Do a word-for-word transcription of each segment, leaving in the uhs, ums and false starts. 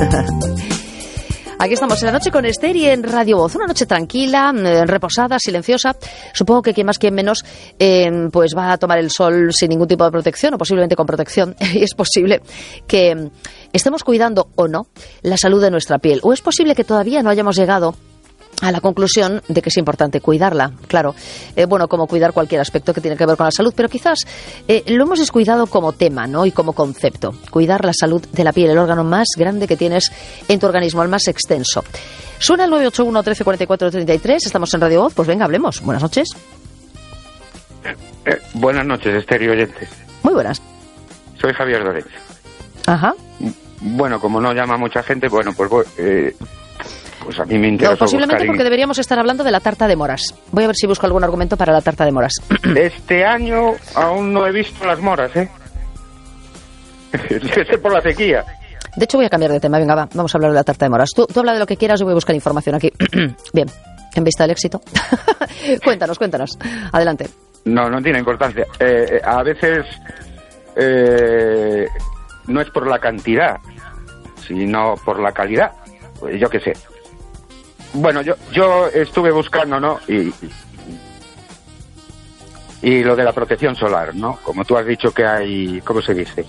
Aquí estamos en La Noche con Esther y en Radio Voz. Una noche tranquila, eh, reposada, silenciosa. Supongo que quien más, quien menos, eh, pues va a tomar el sol sin ningún tipo de protección o posiblemente con protección. Y es posible que estemos cuidando o no la salud de nuestra piel. O es posible que todavía no hayamos llegado a la conclusión de que es importante cuidarla, claro, eh, bueno, como cuidar cualquier aspecto que tiene que ver con la salud, pero quizás eh, lo hemos descuidado como tema, ¿no? Y como concepto, cuidar la salud de la piel, el órgano más grande que tienes en tu organismo, el más extenso. Suena el nueve ocho uno, trece, cuarenta y cuatro, treinta y tres, estamos en Radio Voz, pues venga, hablemos. Buenas noches. Eh, buenas noches, Esther y oyentes. Muy buenas. Soy Javier Doret. Ajá. Bueno, como no llama mucha gente, bueno, pues voy... Eh... Pues a mí me interesa. No, posiblemente buscar... porque deberíamos estar hablando de la tarta de moras. Voy a ver si busco algún argumento para la tarta de moras. Este año aún no he visto las moras, ¿eh? Debe ser por la sequía. De hecho, voy a cambiar de tema. Venga, va, vamos a hablar de la tarta de moras. Tú, tú habla de lo que quieras, yo voy a buscar información aquí. Bien, en vista del éxito. Cuéntanos, cuéntanos. Adelante. No, no tiene importancia. Eh, a veces eh, no es por la cantidad, sino por la calidad. Pues yo qué sé. Bueno, yo yo estuve buscando, ¿no? Y, y lo de la protección solar, ¿no? Como tú has dicho que hay, ¿cómo se dice?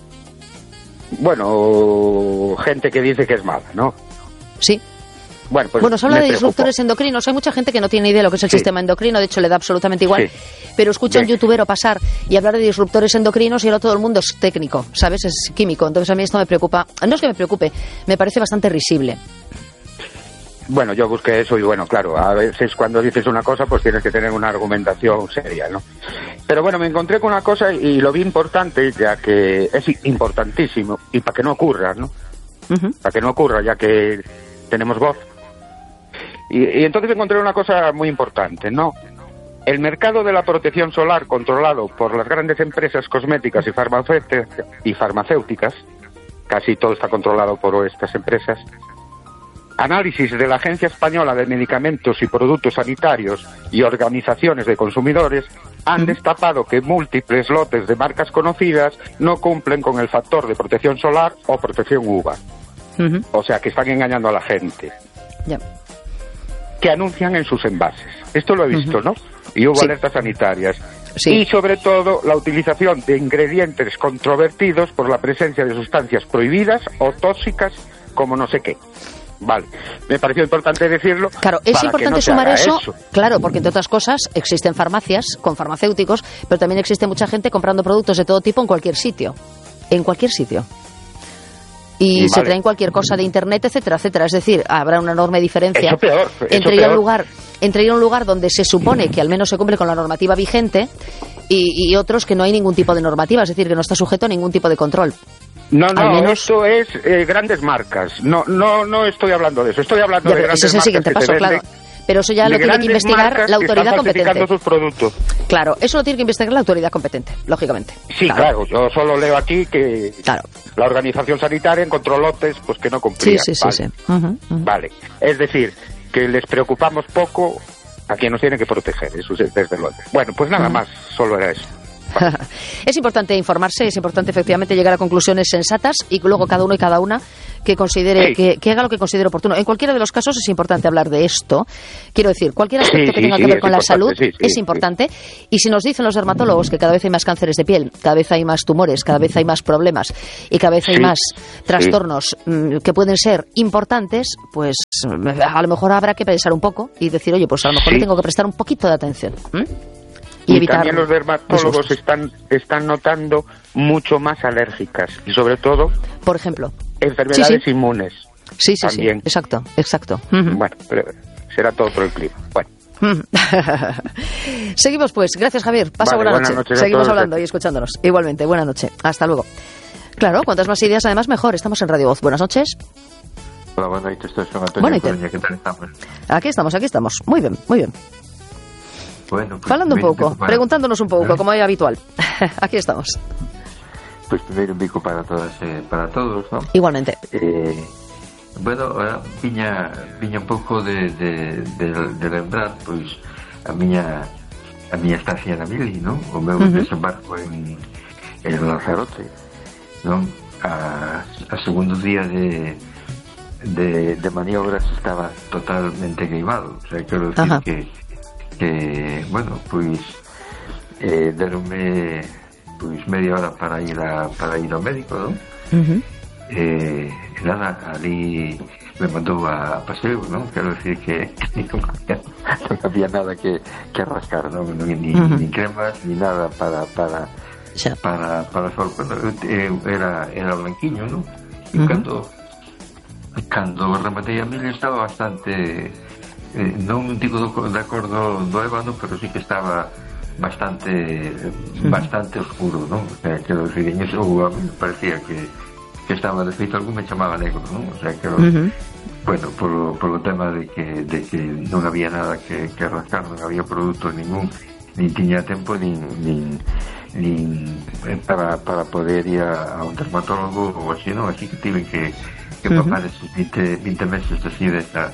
Bueno, gente que dice que es mala, ¿no? Sí. Bueno, pues bueno, se habla de preocupó. disruptores endocrinos. Hay mucha gente que no tiene idea de lo que es el sí. sistema endocrino, de hecho le da absolutamente igual. Sí. Pero escucha a un de... youtubero pasar y hablar de disruptores endocrinos y ahora todo el mundo es técnico, ¿sabes? Es químico. Entonces a mí esto me preocupa. No es que me preocupe, me parece bastante risible. Bueno, yo busqué eso y bueno, claro, a veces cuando dices una cosa pues tienes que tener una argumentación seria, ¿no? Pero bueno, me encontré con una cosa y lo vi importante, ya que es importantísimo y para que no ocurra, ¿no? Uh-huh. Para que no ocurra, ya que tenemos voz. Y, y entonces encontré una cosa muy importante, ¿no? El mercado de la protección solar controlado por las grandes empresas cosméticas y farmacéuticas, y farmacéuticas, casi todo está controlado por estas empresas. Análisis de la Agencia Española de Medicamentos y Productos Sanitarios y organizaciones de consumidores han destapado que múltiples lotes de marcas conocidas no cumplen con el factor de protección solar o protección U V A. Uh-huh. O sea, que están engañando a la gente. Yeah. Que anuncian en sus envases. Esto lo he visto, uh-huh. ¿no? Y hubo sí. alertas sanitarias. Sí. Y sobre todo la utilización de ingredientes controvertidos por la presencia de sustancias prohibidas o tóxicas como no sé qué. Vale, me pareció importante decirlo. Claro, es importante no sumar eso, eso, claro, porque entre otras cosas existen farmacias con farmacéuticos, pero también existe mucha gente comprando productos de todo tipo en cualquier sitio, en cualquier sitio. Y vale. se traen cualquier cosa de internet, etcétera, etcétera. Es decir, habrá una enorme diferencia eso peor, eso entre ir peor. a un lugar, entre ir a un lugar donde se supone que al menos se cumple con la normativa vigente y, y otros que no hay ningún tipo de normativa, es decir, que no está sujeto a ningún tipo de control. No, no, al menos... esto es eh, grandes marcas. No, no, no estoy hablando de eso. Estoy hablando ya, de grandes ese es el siguiente marcas paso, que claro. Pero eso ya lo tiene que investigar la autoridad competente. Sus productos. Claro, eso lo tiene que investigar la autoridad competente, lógicamente. Sí, claro, claro yo solo leo aquí que claro. la organización sanitaria encontró lotes pues que no cumplían. Sí, sí, vale. sí. sí. Uh-huh, uh-huh. Vale, es decir, que les preocupamos poco a quien nos tiene que proteger, eso es desde luego. Bueno, pues nada uh-huh. más, solo era eso. Es importante informarse, es importante efectivamente llegar a conclusiones sensatas y luego cada uno y cada una que considere sí. que, que haga lo que considere oportuno. En cualquiera de los casos es importante hablar de esto. Quiero decir, cualquier aspecto sí, que tenga sí, que ver sí, con la salud sí, sí, es importante. Sí. Y si nos dicen los dermatólogos que cada vez hay más cánceres de piel, cada vez hay más tumores, cada vez hay más problemas y cada vez hay sí, más trastornos sí. que pueden ser importantes, pues a lo mejor habrá que pensar un poco y decir, oye, pues a lo mejor sí. le tengo que prestar un poquito de atención. ¿Mm? Y, y también los dermatólogos están están notando mucho más alérgicas y sobre todo, por ejemplo, enfermedades sí, sí. inmunes. Sí, sí, también. sí, exacto, exacto. Uh-huh. Bueno, pero será todo por el clima. Bueno. Seguimos pues, gracias Javier, pasa vale, buena noche. Seguimos hablando aquí. y escuchándonos. Igualmente, buena noche, hasta luego. Claro, cuantas más ideas además mejor. Estamos en Radio Voz. Buenas noches. Hola, buenas noches, estoy con Antonio bueno, Coruña, ¿qué tal estamos? Aquí estamos, aquí estamos. Muy bien, muy bien. Bueno, pues Falando un poco, para... preguntándonos un pouco, ¿eh? Como é habitual. Aquí estamos. Pues primeiro un bico para todas e eh, para todos, ¿no? Igualmente. Eh, bueno, ahora viña, viña un pouco de, de, de, de lembrar, pois, a miña a miña estancia na Mili, ¿no? O meu uh-huh. desembarco en, en Lanzarote, ¿no? A, a segundo día de, de, de maniobras estaba totalmente queimado. O sea, quero decir que, que, bueno, pois eh, deronme pois media hora para ir a, para ir ao médico, non? Uh-huh. Eh, nada, ali me mandou a paseo, non? Quero decir que non había nada que, que rascar, non? Ni, uh-huh. ni cremas, ni nada para para xa. para para sol. Bueno, eu era era blanquiño, non? E uh-huh. cando cando rematei a mil estaba bastante eh, non digo de acordo do ébano, pero sí que estaba bastante uh-huh. bastante oscuro, non? O sea, quero decir, en eso a mí me parecía que que estaba, de feito, algún me chamaba negro, non? O sea, que uh-huh. bueno, por, por o tema de que, de que non había nada que, que rascar, non había produto ningún, nin tiña tempo nin, nin, nin para, para poder ir a, a un dermatólogo ou así, non? Así que tive que, que uh-huh. papar esos vinte meses así desa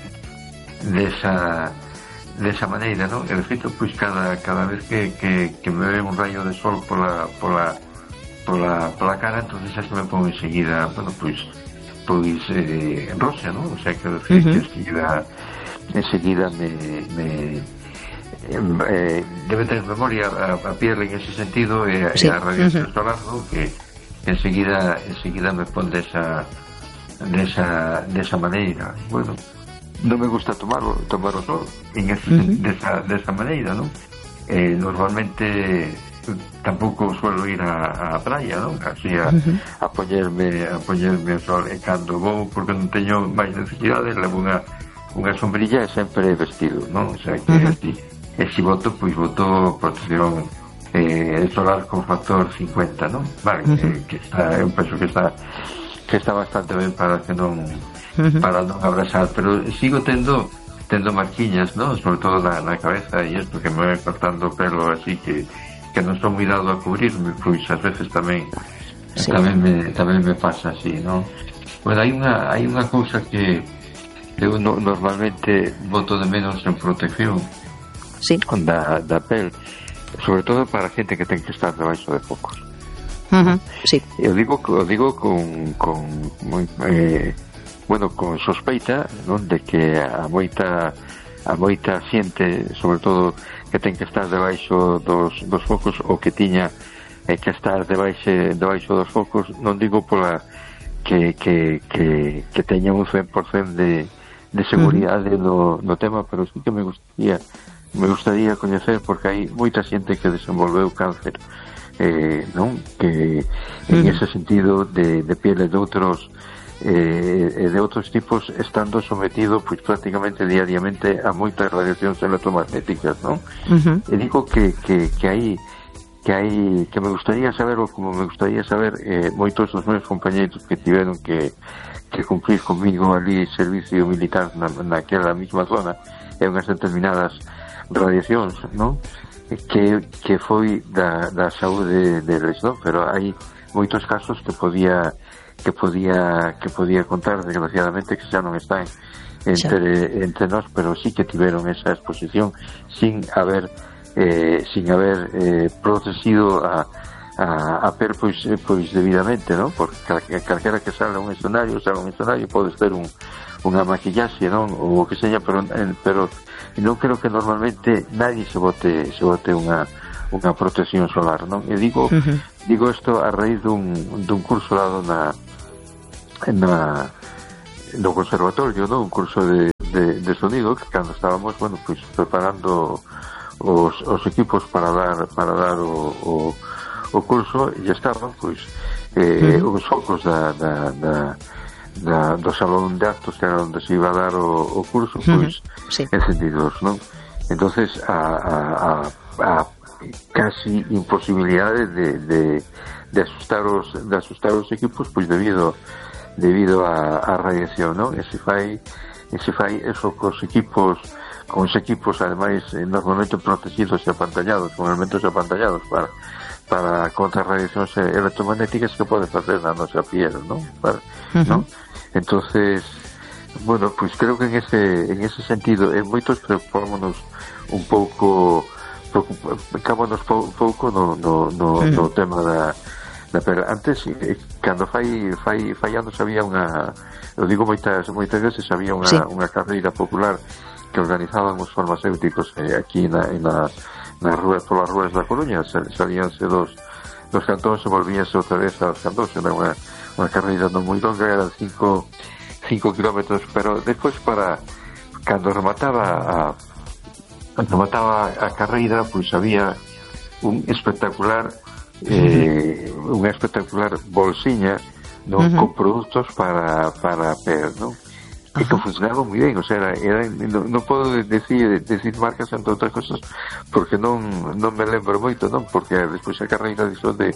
desa desa maneira, non? E de feito, pois cada, cada vez que, que, que me ve un rayo de sol pola, pola pola, pola cara, entonces es que me pongo enseguida, bueno, pois pois eh, rosa, ¿no? O sea, que decir uh-huh. que enseguida enseguida me, me eh, debe tener memoria a, a piel en ese sentido e eh, sí. a radiación uh-huh. solar, ¿no? Que, que enseguida enseguida me pone de esa de esa, de esa maneira. Bueno, non me gusta tomarlo, tomar o sol en ese, uh-huh. de, esa, de esa maneira, ¿no? Eh, normalmente tampouco suelo ir a, a praia, non? Así a, uh-huh. a poñerme a poñerme o sol e cando vou, porque non teño máis necesidade, levo unha unha sombrilla e sempre vestido, non? O sea, que uh-huh. así, e se voto, pois voto protección eh, solar con factor cincuenta, non? Vale, uh-huh. que, que está, eu penso que está que está bastante ben para que non uh-huh. para non abrasar, pero sigo tendo tendo marquiñas, non? Sobre todo na, na cabeza, e isto que me vai cortando o pelo así que que non estou moi dado a cubrirme, pois ás veces tamén sí. tamén me tamén me pasa así, non? Bueno, hai unha hai unha cousa que eu no, normalmente boto de menos en protección sí. da, da pel, sobre todo para gente que ten que estar debaixo de focos. Uh-huh. Sí. Eu digo, eu digo con, con moi, eh, bueno, con sospeita, non, de que a moita a moita xente, sobre todo que ten que estar debaixo dos, dos focos ou que tiña eh, que estar debaixo, debaixo dos focos, non digo pola que, que, que, que teña un cen por cento de, de seguridade uh-huh. no, no tema, pero sí que me gustaría me gustaría coñecer, porque hai moita xente que desenvolveu cáncer eh, non? Que en uh-huh. ese sentido de, de piel de outros eh, de outros tipos, estando sometido pois prácticamente diariamente a moitas radiacións electromagnéticas, non? Uh-huh. E digo que, que, que hai que hai que me gustaría saber, ou como me gustaría saber eh, moitos dos meus compañeiros que tiveron que, que cumplir comigo ali servicio militar na, naquela mesma zona e unhas determinadas radiacións, non? Que, que foi da, da saúde deles, non? Pero hai moitos casos que podía que podía que podía contar, desgraciadamente, que xa non están entre, entre nós, pero sí que tiveron esa exposición sin haber eh, sin haber eh, protegido a, a, a per pois, pois debidamente, non? Porque calquera que sale a un escenario, sale a un escenario, pode ter un, unha maquillaxe, non? Ou o que seña, pero, pero non creo que normalmente nadie se bote se bote unha unha protección solar, non? E digo uh-huh. digo isto a raíz dun, dun curso dado na na no conservatorio, non? Un curso de, de, de sonido, que cando estábamos, bueno, pues preparando os, os equipos para dar para dar o, o, o curso, e estaban, pois, eh, uh-huh. os focos da, da, da, da, do salón de actos, que era onde se iba a dar o, o curso, pois, uh-huh. sí. encendidos, non? Entonces, a, a, a, a casi imposibilidade de, de, de asustar os de asustar os equipos, pois debido debido a, a radiación, non? E se fai e se fai eso cos equipos con os equipos ademais eh, normalmente protegidos e apantallados, con elementos apantallados para para contra radiacións electromagnéticas que pode facer na nosa piel, non? Para, uh-huh. non? Entonces, bueno, pois pues creo que en ese en ese sentido, en moitos preocupámonos un pouco preocupámonos pouco no, no, no, uh-huh. no tema da na pel. Antes, eh, cando fai, fai, fai anos había unha, eu digo moitas, moitas veces, había unha, sí. unha carreira popular que organizaban os farmacéuticos eh, aquí na, na, na rúa, polas rúas da Coruña, salíanse dos, dos cantóns e volvíanse outra vez aos cantóns. Era unha, unha carreira non moi longa, eran cinco, cinco kilómetros, pero despois para, cando remataba a remataba a carreira, pois había un espectacular eh, uh-huh. unha espectacular bolsiña, non, uh-huh. con produtos para para per, non? E que funcionaba moi ben, o sea, era, era non, non podo decir decir marcas entre outras cosas porque non non me lembro moito, non? Porque despois a carreira dixo de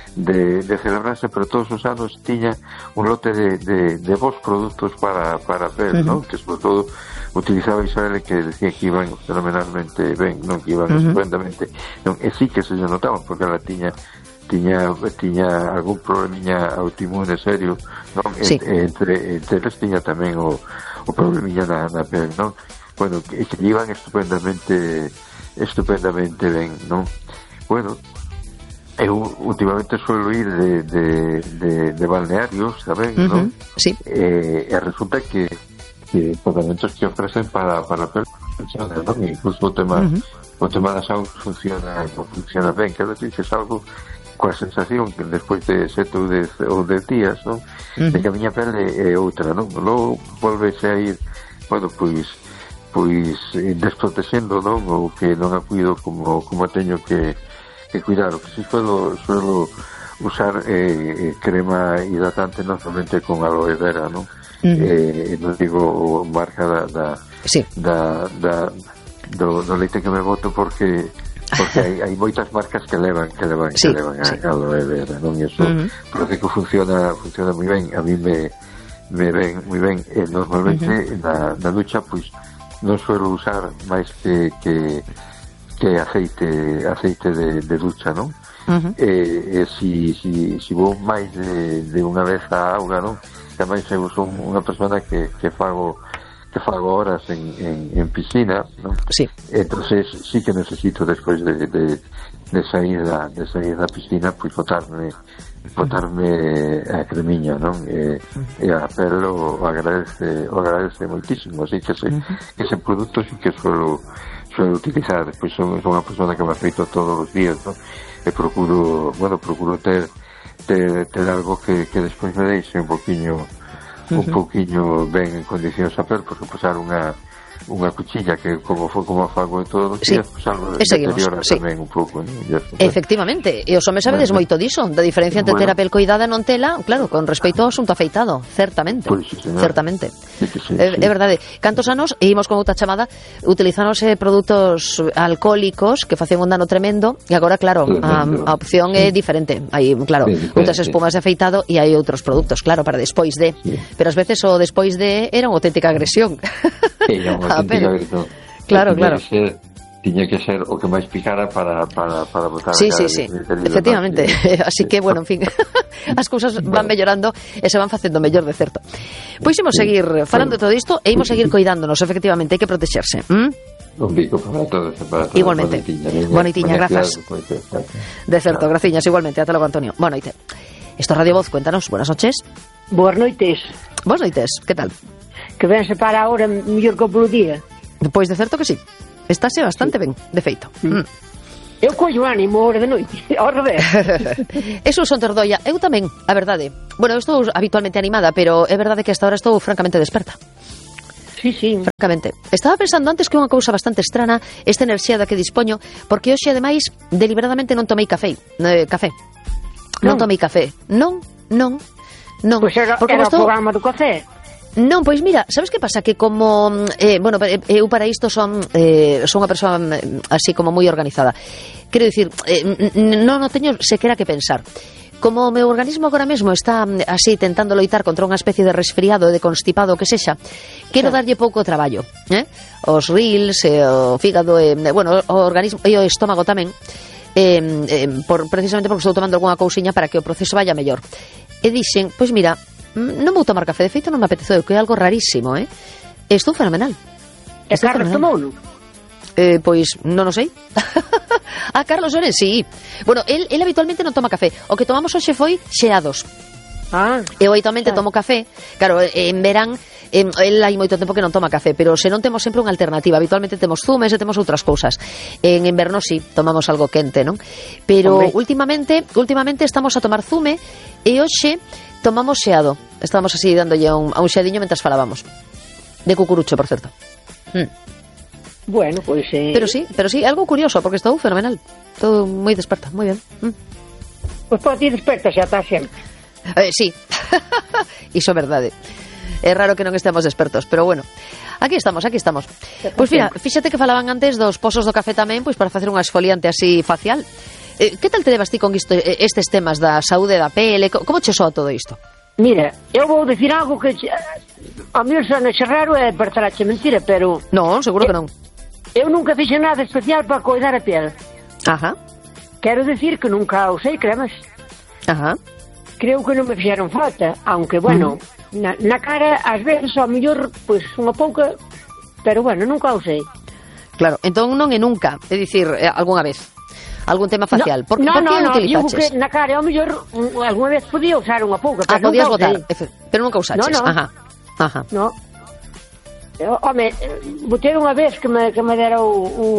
de, de celebrarse, pero todos os anos tiña un lote de, de, de bons produtos para, para per, uh-huh. non? Que sobre todo utilizaba Isabel, que decía que iban fenomenalmente ben, non, que iban uh-huh. estupendamente, non, e sí que se notaban porque ela tiña tiña tiña algún problemiña autoinmune serio, non? Sí. E, entre entre eles tiña tamén o, o problemiña na, na pel, non? Bueno, que, que iban estupendamente estupendamente ben, non? Bueno, eu últimamente suelo ir de, de, de, de balnearios, saben, uh-huh. non? Sí. E, e resulta que que tratamentos que ofrecen para para per funciona, non? Incluso o tema uh-huh. o tema da saúde funciona funciona ben, quero dicir que é algo coa sensación que despois de sete ou dez, ou dez días, non? Uh-huh. De que a miña pele é outra, non? Logo volvese a ir, bueno, pois pois desprotexendo, non? Ou que non a cuido como como teño que, que cuidar. O que si suelo, suelo usar eh, crema hidratante non somente con aloe vera, non? Uh-huh. Eh, non digo marca da da, sí. da, da do, do leite que me boto porque porque hai, hai moitas marcas que levan que levan sí, que levan sí. a aloe vera, non? E iso uh-huh. parece que funciona funciona moi ben, a mí me me ven moi ben, e normalmente uh-huh. na, na ducha pois non suelo usar máis que que, que aceite aceite de, de ducha, non? Uh-huh. E, e si, si, si vou máis de, de unha vez a auga, non? Tamén eu son unha persona que, que fago que fago horas en, en, en piscina, ¿no? Sí. Entonces sí que necesito despois de, de, de sair da de sair da piscina, pois botarme botarme a cremiña, non? E, e a pelo agradece, o agradece moitísimo, así que ese, uh-huh. ese produto sí que suelo suelo utilizar. Despois son, son unha persona que me afeito todos os días, non? E procuro, bueno, procuro ter ter, ter algo que, que despois me deixe un poquinho uh-huh. un poquinho ben en condicións a pel, porque pasar unha unha cuchilla que como foi como fago de todos os días, sí. pues algo deteriora sí. tamén un pouco, ¿no? Efectivamente, e os homes sabedes bueno. moito diso, da diferencia entre bueno. ter a pel coidada e non tela, claro, con respecto ao asunto afeitado, certamente, pues, sí, certamente. Sí, sí, é, sí. é verdade. Cantos anos, e imos con outra chamada, utilizáronse produtos alcohólicos que facían un dano tremendo, e agora, claro, a, a opción sí. é diferente. Hai, claro, sí, outras espumas de afeitado e hai outros produtos, claro, para despois de, sí. pero ás veces o despois de era unha auténtica agresión. Sí, no, claro, claro. Que ser, tiña que ser o que máis picara para, para, para botar sí, sí, sí, efectivamente. Así que, bueno, en fin, as cousas van mellorando e se van facendo mellor de certo. Pois imos seguir falando de todo isto e imos seguir coidándonos, efectivamente, hai que protexerse. ¿Mm? Un bico para todos, para todos. Igualmente. Bonitiña, grazas. De certo, graciñas, igualmente. Ata logo, Antonio. Boa noite. Esto es Radio Voz, cuéntanos. Buenas noches. Boas noites. Boas noites, que tal? Que ben se para a hora mellor que polo día. Pois de certo que sí. Estáse bastante sí. ben, de feito. Mm. Eu collo ánimo a hora de noite, ao revés. Eso son Tordoia. Eu tamén, a verdade. Bueno, eu estou habitualmente animada, pero é verdade que hasta ahora estou francamente desperta. Sí, sí. Francamente. Estaba pensando antes que unha cousa bastante estrana esta enerxía da que dispoño, porque hoxe, ademais, deliberadamente non tomei café. Eh, café. Non, non tomei café. Non, non, non. Pois era, era estou... o programa do café. Non, pois mira, sabes que pasa? Que como, eh, bueno, eu para isto son eh, son unha persoa así como moi organizada. Quero dicir, eh, non, non teño sequera que pensar. Como o meu organismo agora mesmo está así tentando loitar contra unha especie de resfriado, de constipado, que sexa, quero darlle pouco traballo, eh? Os reels, eh, o fígado, eh, bueno, o organismo e o estómago tamén, eh, eh, por, precisamente porque estou tomando algunha cousiña para que o proceso vaya mellor. E dixen, pois mira, non vou tomar café, de feito non me apeteceu, que é algo rarísimo, eh? Estou fenomenal. E Carlos tomouno? Eh, pois non o sei. Ah, Carlos Oren, sí. Bueno, el, el habitualmente non toma café. O que tomamos hoxe foi xeados. Ah, Eu habitualmente claro. tomo café. Claro, en verán en, el hai moito tempo que non toma café, pero se non temos sempre unha alternativa. Habitualmente temos zumes e temos outras cousas. En inverno sí, tomamos algo quente, non? Pero Hombre. últimamente, últimamente estamos a tomar zume e hoxe tomamos xeado. Estamos así dándolle a un, a un xeadiño mentras falábamos. De cucurucho, por certo. Mm. Bueno, pois... Eh... Pero sí, pero sí, algo curioso, porque estou fenomenal. Estou moi desperta, moi ben. Mm. Pois por ti desperta xa está sempre. Eh, sí, iso é verdade. É raro que non estemos despertos, pero bueno. Aquí estamos, aquí estamos. Pois mira, fíxate que falaban antes dos pozos do café tamén, pois para facer unha esfoliante así facial. Eh, que tal te levas ti con isto, estes temas da saúde da pele? Como che soa todo isto? Mira, eu vou dicir algo que che... a mí sona xe raro e partarache mentira, pero... Non, seguro que non. Eu nunca fixe nada especial para coidar a piel. Ajá. Quero decir que nunca usei cremas. Ajá. Creo que non me fixeron falta, aunque, bueno, uh-huh. na, na cara, ás veces, ao mellor, pois, unha pouca, pero, bueno, nunca usei. Claro, entón non é nunca, é dicir, eh, algunha vez, algún tema facial. No, por, no, por que no, no, utilizaches? digo que na cara, ao mellor, un, alguna vez podía usar unha pouca, Ah, pero podías nunca botar, usei. pero nunca usaches. No, no. Ajá, ajá. No. Eu, home, botei unha vez que me, que me dera o, o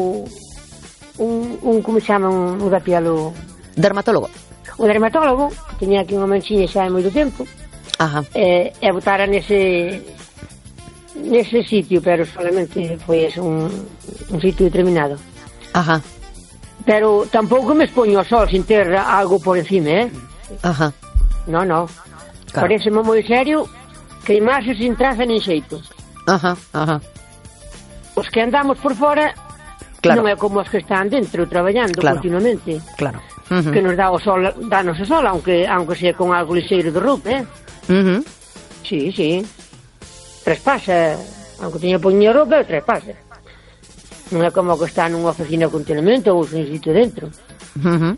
un, un, como se chama, un, un da piel, o... Dermatólogo. O dermatólogo, que tiña aquí unha manchiña xa hai moito tempo, Ajá. e, e botara nese nese sitio, pero solamente foi ese un, un sitio determinado. Ajá. Pero tampouco me expoño ao sol sin ter algo por encima, eh? Ajá. No, no. Claro. Pareceme moi serio queimarse sin traza nin xeito. Ajá, ajá. Os que andamos por fora, Claro. non é como os que están dentro traballando Claro. continuamente. Claro. Uh-huh. Que nos dá o sol, danos o sol, aunque aunque sea con algo lixeiro de roupa, eh? Uh-huh. Sí, sí. Trespasa, aunque teña poño roupa, trespasa. Non é como que está nunha oficina continuamente ou un sitio dentro. Uh-huh.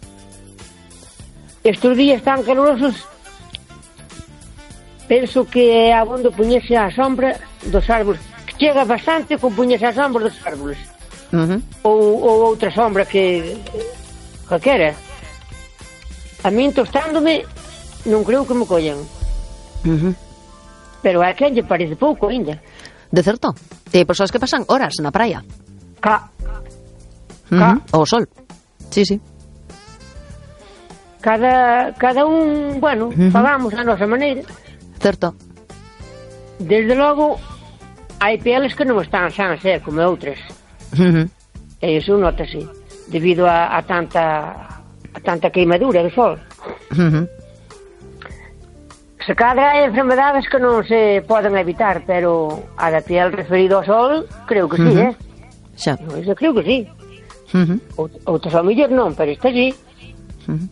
Estes días tan calurosos, penso que é abondo poñerse á sombra dos árboles, que chega bastante con poñerse á sombra dos árboles. Uh-huh. Ou, ou outra sombra que calquera. A min tostándome non creo que me collan. Uh-huh. Pero a quen lle parece pouco ainda. De certo. Hai persoas que pasan horas na praia. Ca, Uh-huh. Ao sol. Sí, sí. cada, cada un, bueno, Uh-huh. falamos a nosa maneira. Certo. Desde logo, hai peles que non están sans, eh, como outras. Uh-huh. E iso notase, debido a, a tanta a tanta queimadura do sol. Uh-huh. Se cadra hai enfermedades que non se poden evitar, pero a da piel referido ao sol, creo que sí, Uh-huh. eh? Xa. Eso creo que sí. Uh-huh. Out- Outras ao mellor non, pero esta sí. Uh-huh.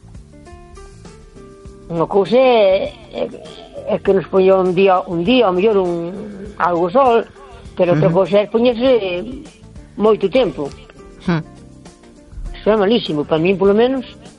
Unha cousa é, é, é que nos poña un día, un día, ao mellor un, algo sol, pero outra Uh-huh. cousa é poñerse moito tempo. Uh-huh. Iso é malísimo, para min, polo menos.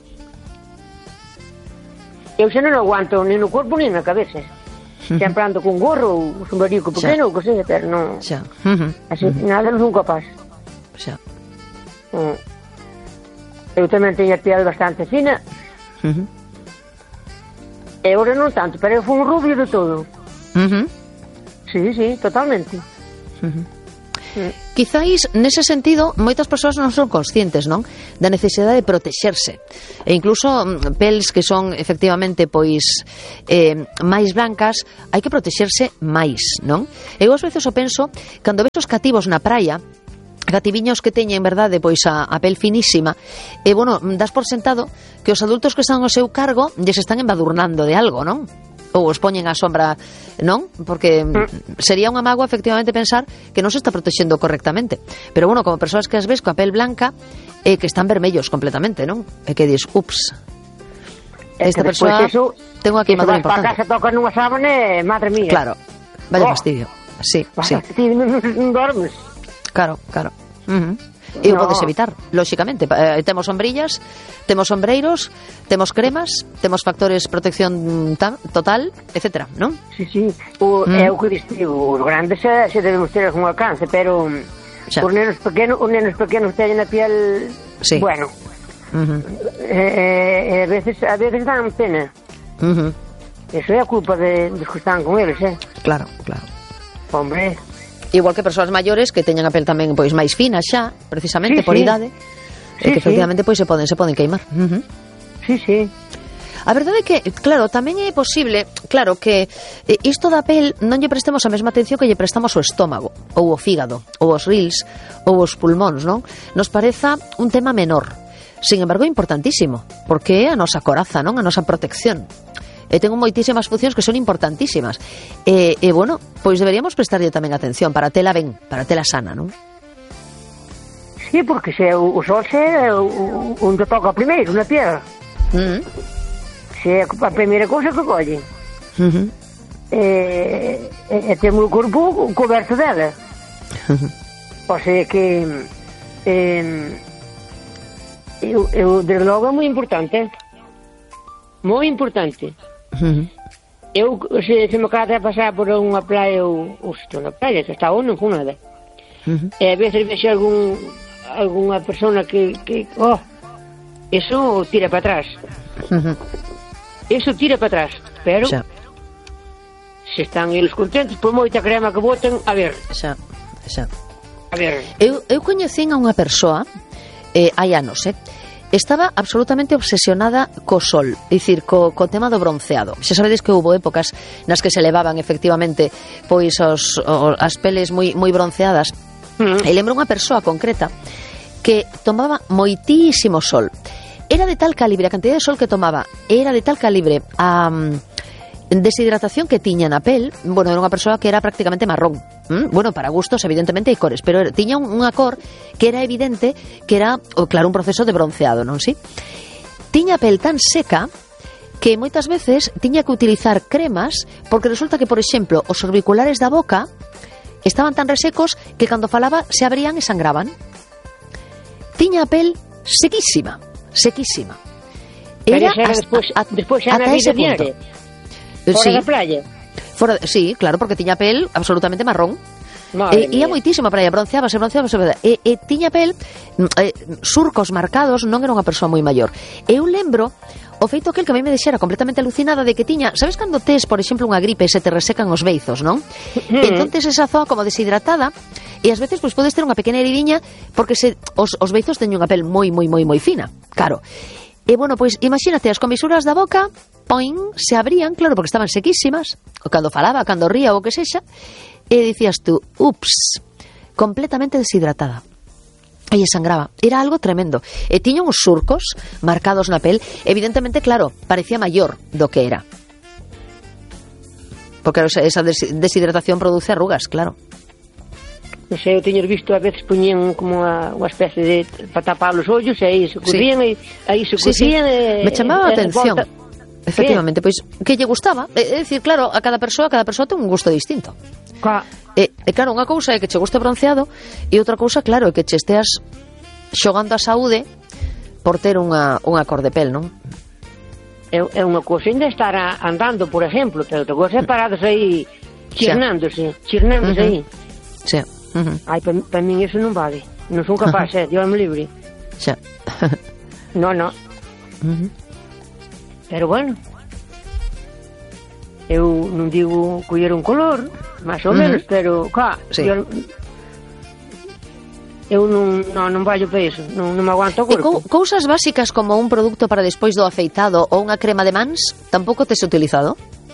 Eu xa non aguanto nin no corpo nin na cabeza. Uh-huh. Sempre ando con gorro ou un sombarico pequeno, ou que seja, pero non... Xa. Uh-huh. Así, nada, non son capaz. Xa. Mm. Eu tamén teño a piel bastante fina, Uh-huh. e agora non tanto, pero eu fui un rubio de todo. Uh-huh. Sí, sí, totalmente. Uh-huh. Quizáis, nese sentido, moitas persoas non son conscientes, non? Da necesidade de protexerse. E incluso mm, peles que son, efectivamente, pois eh, máis blancas, hai que protexerse máis, non? Eu ás veces o penso, cando ves os cativos na praia, cativiños que teñen, verdade, pois a, a pel finísima, e, bueno, das por sentado que os adultos que están ao seu cargo lles están embadurnando de algo, non? Ou os poñen á sombra, non? Porque sería unha mágoa, efectivamente, pensar que non se está protexendo correctamente. Pero, bueno, como persoas que as ves coa pel blanca e que están vermellos completamente, non? E que dis, ups, esta persoa ten unha queimadura importante. Para casa toca nunha sábana, madre mía. Claro, vaya Oh. fastidio. Sí, sí. Ti non dormes. Claro, claro. Uh-huh. E o No. podes evitar, lóxicamente. Eh, temos sombrillas, temos sombreiros, temos cremas, temos factores protección ta- total, etcétera, non? Sí, sí. O, Mm. É o que distribo. Os grandes se, se debemos ter algún alcance, pero Os nenos pequenos, os nenos pequenos teñen a piel, sí. bueno, uh-huh. eh, eh, a veces a veces dan pena. Uh-huh. Eso é a culpa de, de que están con eles, eh? Claro, claro. Hombre. Igual que persoas maiores que teñen a pel tamén pois máis fina xa, precisamente sí, por sí. idade, sí, e que efectivamente sí. pois se poden se poden queimar. Uh-huh. Sí, sí. A verdade é que, claro, tamén é posible, claro, que isto da pel non lle prestemos a mesma atención que lle prestamos ao estómago, ou ao fígado, ou aos rils, ou aos pulmóns, non? Nos pareza un tema menor. Sin embargo, é importantísimo, porque é a nosa coraza, non? A nosa protección. E ten moitísimas funcións que son importantísimas. E, e bueno, pois deberíamos prestarlle tamén atención para tela ben, para tela sana, non? Sí, porque se o, o sol se onde toca primeiro, na piedra. Mm. Se a primeira cousa que collen. Uh-huh. E, e, e temos o corpo coberto dela. Uh-huh. O sea que eh, eu, eu, desde logo, é moi importante. Moi importante. Uh-huh. Eu, se, se me acaba de pasar por unha praia, ou, ou estou na praia, que está ou non con nada. Uh-huh. E a veces vexo algún, alguna persona que, que, oh, eso tira para atrás. Uh-huh. Eso tira para atrás, pero xa. Se están eles contentos por moita crema que boten, a ver. Xa, xa. A ver. Eu, eu coñecín a unha persoa eh, hai anos, eh? Estaba absolutamente obsesionada co sol, dicir, co, co tema do bronceado. Xa sabedes que houve épocas nas que se levaban efectivamente pois os, os, as peles moi, moi bronceadas. Mm. E lembro unha persoa concreta que tomaba moitísimo sol. Era de tal calibre, a cantidad de sol que tomaba era de tal calibre a um, deshidratación que tiña na pel. Bueno, era unha persoa que era prácticamente marrón. ¿Mm? Bueno, para gustos, evidentemente, hai cores, pero era, tiña un, unha cor que era evidente que era, claro, un proceso de bronceado, non si? Tiña a pel tan seca que moitas veces tiña que utilizar cremas porque resulta que, por exemplo, os orbiculares da boca estaban tan resecos que cando falaba se abrían e sangraban. Tiña a pel sequísima. Sequísima. Era, era hasta, despois, a, despois xa na vida diaria. Fora sí. da praia. Fora, sí, claro, porque tiña pel absolutamente marrón. E ia moitísimo a praia, bronceábase, bronceábase, e, e tiña pel e, surcos marcados, non era unha persoa moi maior. Eu lembro o feito aquel que a mí me deixera completamente alucinada de que tiña, sabes cando tes, por exemplo, unha gripe e se te resecan os beizos, non? Mm. Entón tes esa zoa como deshidratada e ás veces pois podes ter unha pequena heridiña porque se, os, os beizos teñen unha pel moi, moi, moi, moi fina, claro. E bueno, pois imagínate, as comisuras da boca poin, se abrían, claro, porque estaban sequísimas, o cando falaba, cando ría ou o que sexa, e dicías tú, ups, completamente deshidratada. E sangraba, era algo tremendo. E tiña uns surcos marcados na pel. Evidentemente, claro, parecía maior do que era. Porque esa deshidratación produce arrugas, claro. Non sei, eu teño visto a veces poñían como a, unha especie de para tapar os ollos e aí se cosían sí. e aí se cosían sí, sí. e, me chamaba a atención volta. Efectivamente, pois que lle gustaba. É dicir, claro, a cada persoa, cada persoa ten un gusto distinto. Ca... E, e claro, unha cousa é que che guste bronceado e outra cousa, claro, é que che esteas xogando a saúde por ter unha, unha cor de pel, non? É, é unha cousa ainda estar a, andando, por exemplo, pero outra cousa é parados aí chirnándose, chirnándose uh-huh. aí. Sí. Uh-huh. Ai, para pa min iso non vale. Non son capaz, uh-huh. eh, Dios me libre. Xa. No, no. Uh-huh. Pero bueno, eu non digo coller un color, máis ou menos, uh-huh. pero, cá, sí. eu, eu non, non, non vallo para iso, non, non me aguanto o corpo. E cousas básicas como un produto para despois do afeitado ou unha crema de mans, tampouco tes utilizado?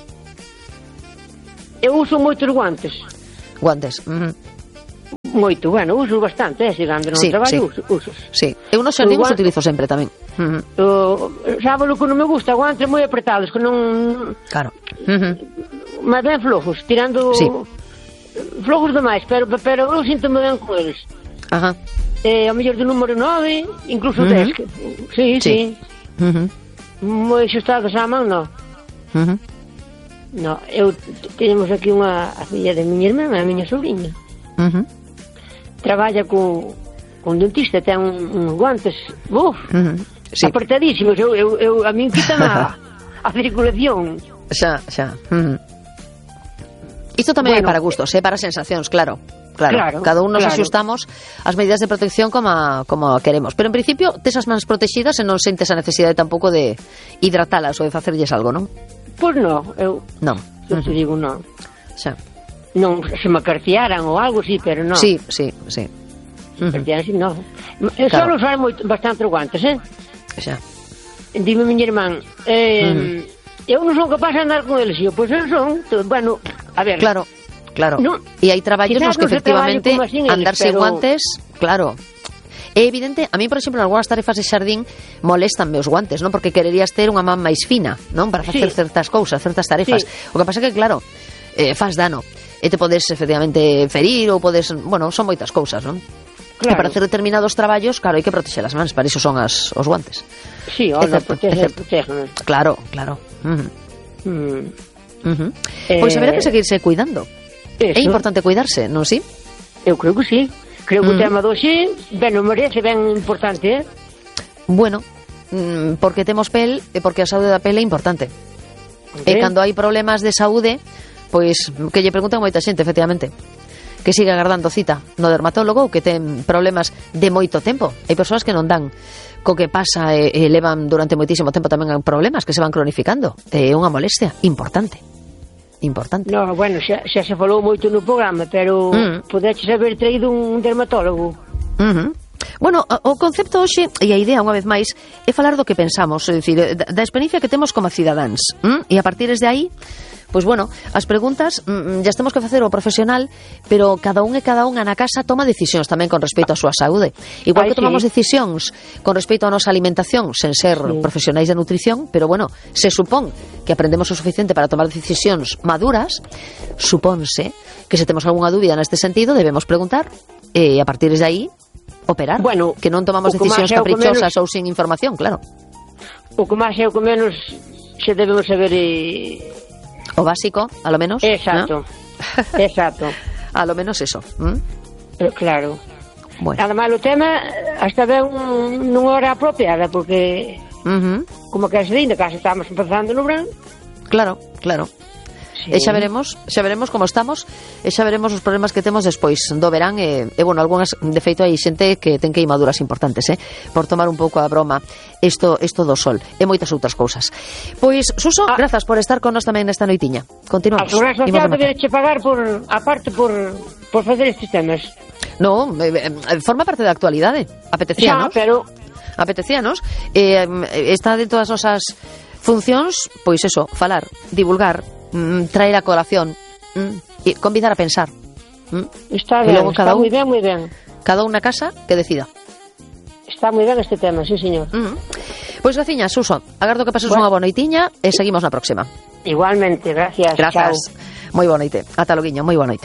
Eu uso moitos guantes. Guantes, uh-huh. Moito, bueno, uso bastante, eh, se cando non sí, traballo, sí. uso, uso. Sí, eu nos xardín os utilizo sempre tamén. Uh-huh. Uh, sabe lo que non me gusta, guantes moi apretados, que non... Claro. Uh-huh. Mas ben flojos, tirando... Sí. Flojos demais, pero, pero eu sinto-me ben con eles. Ajá. Eh, ao mellor do número nove, incluso uh-huh. dez. Que, sí, sí. sí. Uh-huh. Moi xustados á man, non. Uh-huh. No, eu temos aquí unha a filla de miña irmã, a miña sobrinha. Uh-huh. Traballa con, con dentista, ten un, uns guantes uf, uh-huh. sí. apertadísimos. Eu, eu, eu, a min quítame a, a circulación. Xa, xa. Uh-huh. Isto tamén bueno, é para gustos, é para sensacións, claro. claro. claro Cada un nos claro. axustamos as medidas de protección como, a, como a queremos. Pero en principio, tes as mans protegidas e non sentes a necesidade tampouco de hidratalas ou de facerlles algo, non? Pois non, eu... Non. Eu te Uh-huh. digo non. Xa. Non, se me cartearan ou algo, sí, pero non. Sí, sí, sí. Uh-huh. Cartearan, sí, non. Eu Claro. solo usar moito, bastante guantes, eh? Xa. Dime, miña irmán, eh, Uh-huh. eu non son capaz de andar con eles. E eu, pois eu son, bueno, a ver... Claro, claro. No, E hai traballos quizás nos que non se traballe efectivamente como así eles, andar sen pero- guantes, claro. É evidente, a mí, por exemplo, en algunhas tarefas de xardín molestanme os guantes, non? Porque quererías ter unha man máis fina, non? Para facer Sí. certas cousas, certas tarefas. Sí. O que pasa é que, claro, eh, faz dano. E te podes, efectivamente, ferir ou podes... Bueno, son moitas cousas, non? E Claro. para hacer determinados traballos, claro, hai que protexer as mans, para iso son as, os guantes. Sí, É hola, certo, é protege, certo. protege. Claro, claro. Uh-huh. Mm. Uh-huh. Eh, Pois haberá que seguirse cuidando. Eso, É importante cuidarse, non si? eu creo que sí. Creo que Mm. o tema do xe, ben, o merece, ben importante, eh? Bueno, mm, porque temos pel e porque a saúde da pel é importante. E Ok. cando hai problemas de saúde, pois que lle preguntan moita xente, efectivamente, que siga agardando cita no dermatólogo ou que ten problemas de moito tempo. Hai persoas que non dan co que pasa e, e levan durante moitísimo tempo tamén problemas que se van cronificando. É unha molestia importante. Importante. No, bueno, xa, xa se falou moito no programa, pero Mm. podeches haber traído un dermatólogo. Uh-huh. Bueno, o concepto hoxe e a idea, unha vez máis, é falar do que pensamos, é dicir, da, da experiencia que temos como cidadáns, ¿m? E a partir de aí, pois bueno, as preguntas mm, ya temos que facer o profesional, pero cada un e cada unha na casa toma decisións tamén con respecto á súa saúde. Igual Ai, que tomamos sí. decisións con respecto á nosa alimentación, sen ser Sí. profesionais de nutrición, pero bueno, se supón que aprendemos o suficiente para tomar decisións maduras, supónse que se temos algunha dúbida neste sentido, debemos preguntar e a partir de aí operar, Bueno, que non tomamos o que decisións máis é o que caprichosas menos- ou sin información, claro. O que máis é o que menos se debemos saber e... O básico, a lo menos. Exacto. ¿no? Exacto. A lo menos eso. ¿m? Eh, Claro. Bueno. Además, o tema hasta ben nunha hora apropiada, porque Ujú. como que se ainda case estamos empezando no verán. Claro, claro. Sí. E xa veremos, xa veremos como estamos, e xa veremos os problemas que temos despois do verán e, e bueno, algunhas, de feito hai xente que ten queimaduras importantes, eh, por tomar un pouco a broma isto, isto do sol e moitas outras cousas. Pois, Suso, Ah. grazas por estar con nós tamén nesta noitiña. A Continuamos. Seguridade Imos Social rematar. debereche pagar por, aparte por, por facer estes temas. No, eh, eh, forma parte da actualidade. Apetecía, Xa, non? pero Apetecíanos. Eh, está dentro das nosas funcións, pois eso, falar, divulgar, mm, traer a colación, mm, e convidar a pensar. Mm. está E ben, logo está cada un- moi ben, moi ben. Cada un na casa que decida. Está moi ben este tema, sí, señor. Mm. Pois, graciña, Suso, agardo que pases Bueno. unha boa noitiña e seguimos na próxima. Igualmente, gracias. Grazas. Chao. Moi boa noite. Ata loguiño, moi boa noite.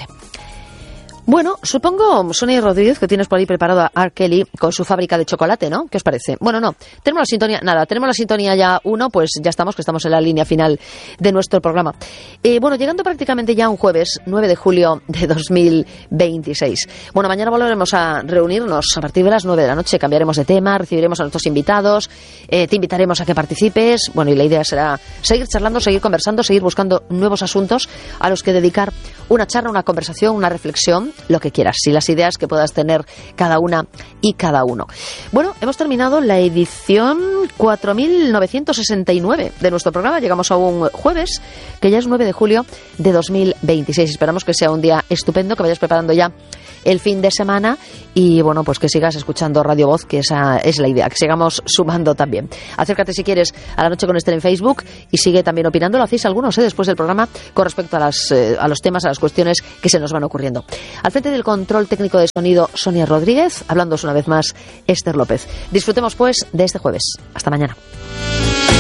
Bueno, supongo, Sonia Rodríguez, que tienes por ahí preparado a R. Kelly con su fábrica de chocolate, ¿no? ¿Qué os parece? Bueno, no, tenemos la sintonía, nada, tenemos la sintonía ya uno, pues ya estamos, que estamos en la línea final de nuestro programa. Eh, bueno, llegando prácticamente ya un jueves, nueve de julio de dos mil veintiséis. Bueno, mañana volveremos a reunirnos a partir de las nueve de la noche, cambiaremos de tema, recibiremos a nuestros invitados, eh, te invitaremos a que participes, bueno, y la idea será seguir charlando, seguir conversando, seguir buscando nuevos asuntos a los que dedicar una charla, una conversación, una reflexión, lo que quieras, y las ideas que puedas tener cada una y cada uno. Bueno, hemos terminado la edición cuatro mil novecientos sesenta y nueve de nuestro programa. Llegamos a un jueves, que ya es nueve de julio de dos mil veintiséis. Esperamos que sea un día estupendo, que vayas preparando ya el fin de semana y, bueno, pues que sigas escuchando Radio Voz, que esa es la idea, que sigamos sumando también. Acércate, si quieres, a La Noche con Esther en Facebook y sigue también opinando. Lo hacéis algunos, ¿eh?, después del programa con respecto a, las, eh, a los temas, a las cuestiones que se nos van ocurriendo. Al frente del control técnico de sonido, Sonia Rodríguez, hablándoos una vez más, Esther López. Disfrutemos, pues, de este jueves. Hasta mañana.